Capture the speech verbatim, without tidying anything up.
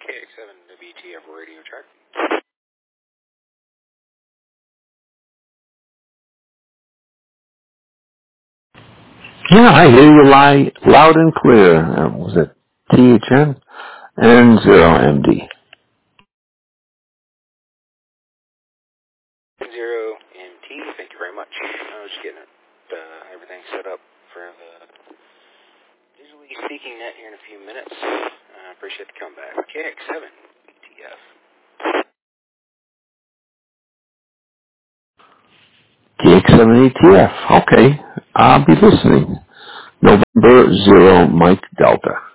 K X seven W T F radio track. Yeah, I hear you lie loud and clear. Uh, was it T H N and zero M D? Zero M T, thank you very much. I was just getting it, uh, everything set up for the visually speaking net here in a few minutes. I uh, appreciate the comeback. K X seven B T F. T X seven E T F. Okay, I'll be listening. November zero Mike Delta.